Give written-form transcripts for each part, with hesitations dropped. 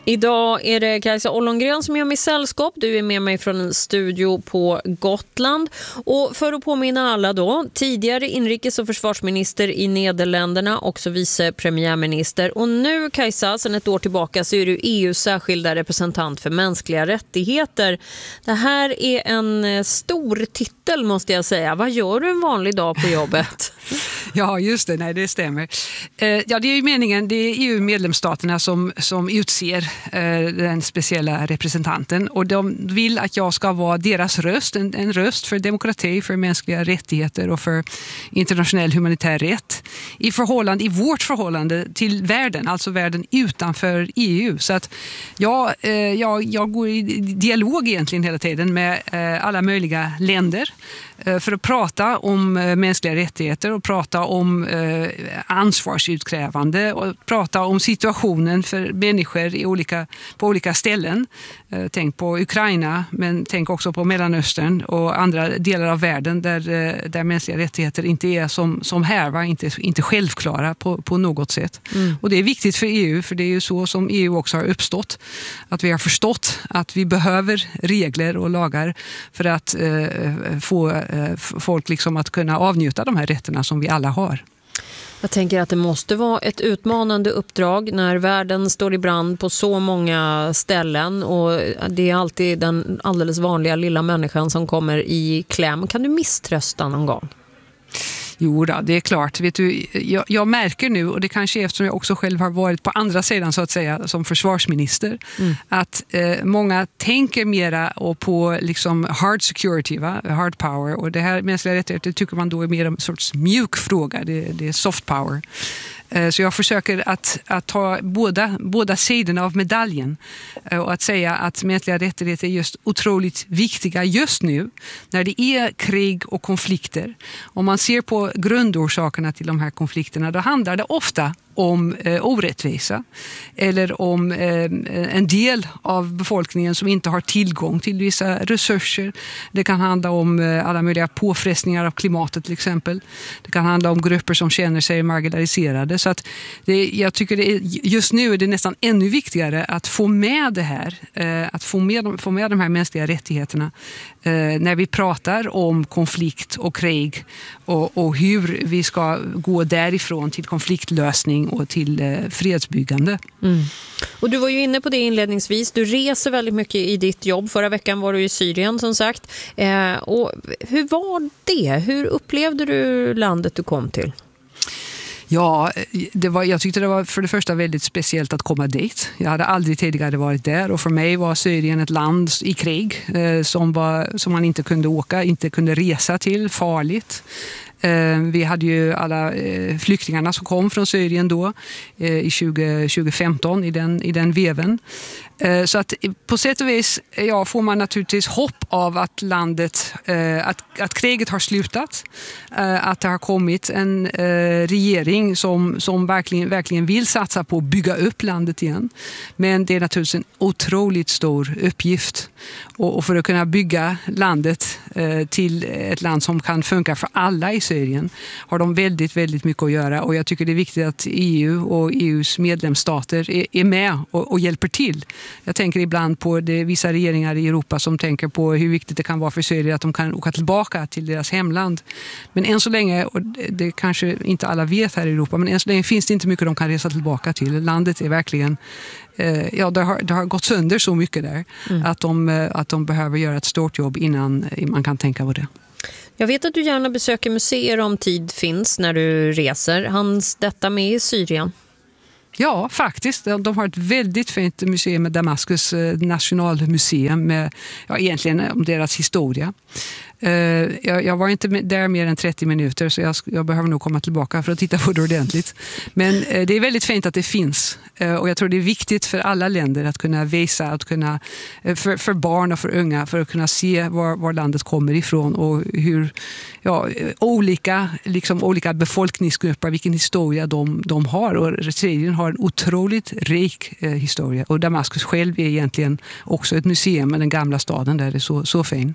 Idag är det Kajsa Ollongren som gör mig sällskap. Du är med mig från en studio på Gotland. Och för att påminna alla då, tidigare inrikes- och försvarsminister i Nederländerna, också vice premiärminister. Och nu, Kajsa, sedan ett år tillbaka så är du EUs särskilda representant för mänskliga rättigheter. Det här är en stor titel, måste jag säga. Vad gör du en vanlig dag på jobbet? Ja, just det. Nej, det stämmer. Ja, det är ju meningen. Det är EU-medlemsstaterna som utser den speciella representanten. Och de vill att jag ska vara deras röst. En röst för demokrati, för mänskliga rättigheter och för internationell humanitär rätt. I vårt förhållande till världen, alltså världen utanför EU. Så att jag går i dialog egentligen hela tiden med alla möjliga länder för att prata om mänskliga rättigheter och prata om ansvarsutkrävande och prata om situationen för människor på olika ställen. Tänk på Ukraina, men tänk också på Mellanöstern och andra delar av världen där mänskliga rättigheter inte är som här, inte självklara på något sätt. Och det är viktigt för EU, för det är ju så som EU också har uppstått. Att vi har förstått att vi behöver regler och lagar för att få folk liksom att kunna avnjuta de här rätterna som vi alla har. Jag tänker att det måste vara ett utmanande uppdrag när världen står i brand på så många ställen och det är alltid den alldeles vanliga lilla människan som kommer i kläm. Kan du misströsta någon gång? Jo då, det är klart. Vet du, jag märker nu, och det kanske är eftersom jag också själv har varit på andra sidan så att säga som försvarsminister, att många tänker mera på liksom hard security, hard power, och det här mänskliga rättigheter tycker man då är mer en sorts mjuk fråga, det är soft power. Så jag försöker att ta båda sidorna av medaljen och att säga att mänskliga rättigheter är just otroligt viktiga just nu när det är krig och konflikter. Om man ser på grundorsakerna till de här konflikterna, då handlar det ofta om orättvisa eller om en del av befolkningen som inte har tillgång till vissa resurser. Det kan handla om alla möjliga påfrestningar av klimatet till exempel. Det kan handla om grupper som känner sig marginaliserade. Så att jag tycker just nu är det nästan ännu viktigare att få med det här, att få med de här mänskliga rättigheterna när vi pratar om konflikt och krig och hur vi ska gå därifrån till konfliktlösning och till fredsbyggande. Och du var ju inne på det inledningsvis. Du reser väldigt mycket i ditt jobb. Förra veckan var du i Syrien som sagt. Och hur var det? Hur upplevde du landet du kom till? Ja, jag tyckte det var för det första väldigt speciellt att komma dit. Jag hade aldrig tidigare varit där och för mig var Syrien ett land i krig som man inte kunde åka, inte kunde resa till, farligt. Vi hade ju alla flyktingarna som kom från Syrien då i 2015 i den veven. Så att på sätt och vis får man naturligtvis hopp av att landet, att kriget har slutat, att det har kommit en regering som verkligen vill satsa på att bygga upp landet igen. Men det är naturligtvis en otroligt stor uppgift och för att kunna bygga landet till ett land som kan funka för alla i Syrien har de väldigt, väldigt mycket att göra och jag tycker det är viktigt att EU och EUs medlemsstater är med och hjälper till. Jag tänker ibland på vissa regeringar i Europa som tänker på hur viktigt det kan vara för Syrien att de kan åka tillbaka till deras hemland. Men än så länge, och det kanske inte alla vet här i Europa, men än så länge finns det inte mycket de kan resa tillbaka till. Landet är verkligen, det har gått sönder så mycket där att de behöver göra ett stort jobb innan man kan tänka på det. Jag vet att du gärna besöker museer om tid finns när du reser. Hanns detta med i Syrien? Ja, faktiskt. De har ett väldigt fint museum med Damaskus nationalmuseum med egentligen om deras historia. Jag var inte där mer än 30 minuter så jag behöver nog komma tillbaka för att titta på det ordentligt. Men det är väldigt fint att det finns och jag tror det är viktigt för alla länder att kunna visa, att kunna, för barn och för unga för att kunna se var landet kommer ifrån och hur olika befolkningsgrupper, vilken historia de har. Och Syrien har en otroligt rik historia och Damaskus själv är egentligen också ett museum med den gamla staden där det är så fin.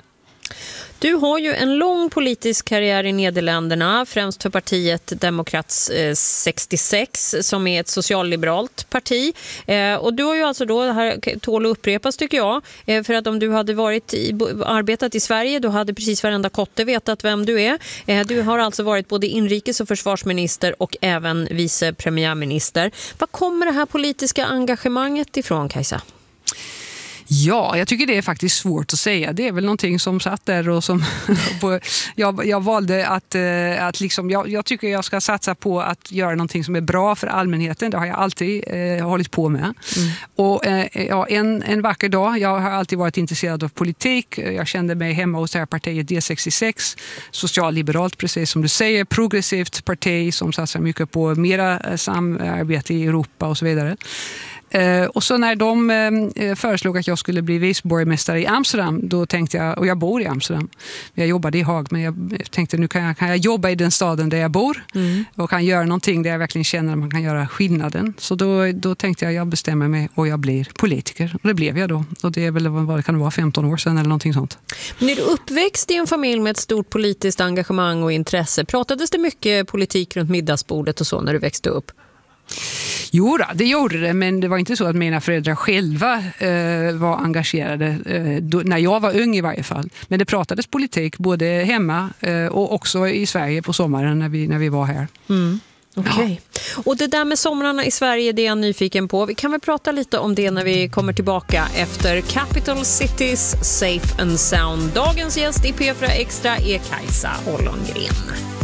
Du har ju en lång politisk karriär i Nederländerna, främst för partiet Democrats 66 som är ett socialliberalt parti. Och du har ju alltså då, det här tål att upprepas tycker jag, för att om du hade arbetat i Sverige då hade precis varenda kotte vetat vem du är. Du har alltså varit både inrikes- och försvarsminister och även vice premiärminister. Var kommer det här politiska engagemanget ifrån, Kajsa? Ja, jag tycker det är faktiskt svårt att säga. Det är väl någonting som satt där och som jag valde att liksom, jag tycker jag ska satsa på att göra någonting som är bra för allmänheten. Det har jag alltid hållit på med. Och en vacker dag, jag har alltid varit intresserad av politik. Jag kände mig hemma hos det här partiet D66, socialliberalt precis som du säger, progressivt parti som satsar mycket på mera samarbete i Europa och så vidare. Och så när de föreslog att jag skulle bli viceborgmästare i Amsterdam, då tänkte jag, och jag bor i Amsterdam, jag jobbade i Haag, men jag tänkte nu kan jag jobba i den staden där jag bor och kan göra någonting där jag verkligen känner att man kan göra skillnaden. Så då tänkte jag bestämmer mig och jag blir politiker. Och det blev jag då. Och det är väl, vad kan det vara, 15 år sedan eller någonting sånt. Men är du uppväxt i en familj med ett stort politiskt engagemang och intresse? Pratades det mycket politik runt middagsbordet och så när du växte upp? Jo, det gjorde det, men det var inte så att mina föräldrar själva var engagerade när jag var ung i varje fall. Men det pratades politik både hemma och också i Sverige på sommaren när vi var här. Okej. Ja. Och det där med somrarna i Sverige, det är jag nyfiken på. Vi kan väl prata lite om det när vi kommer tillbaka efter Capital Cities Safe and Sound. Dagens gäst i P4 Extra är Kajsa Ollongren.